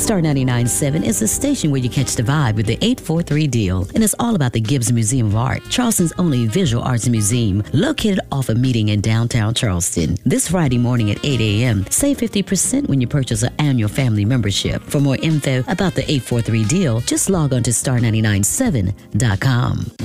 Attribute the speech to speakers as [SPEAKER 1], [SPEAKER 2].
[SPEAKER 1] Star 99.7 is the station where you catch the vibe with the 843 deal, and it's all about the Gibbs Museum of Art, Charleston's only visual arts museum, located off a meeting in downtown Charleston. This Friday morning at 8 a.m., save 50% when you purchase an annual family membership. For more info about the 843 deal, just log on to star997.com.